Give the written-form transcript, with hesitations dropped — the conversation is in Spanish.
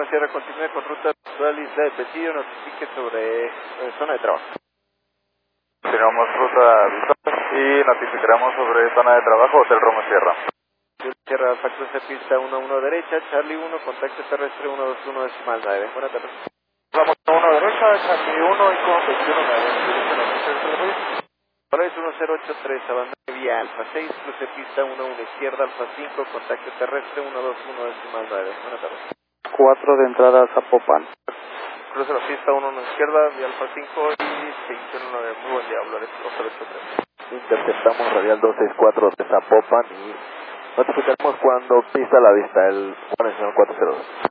Sierra, continúe con ruta actual Isla de Petillo, notifique sobre zona de trabajo. Continuamos ruta visual y notificaremos sobre zona de trabajo Hotel Romo Sierra. Sierra, Alfa Cruce, pista 11 derecha, Charlie 1, contacto terrestre 121 decimal 9. Buenas tardes. Vamos a 1 derecha, Charlie 1 y con 21 Hola, es 1083, abandone vía Alfa 6, cruce pista 11 izquierda, Alfa 5, contacto terrestre 121 decimal 9. Buenas tardes. 4 de entrada a Zapopan. Cruce la pista 11 izquierda, vía Alfa 5 y 219. Muy buen día, hablaré 883. Interceptamos radial 264 de Zapopan y notificaremos cuando pista a la vista, el señor 402.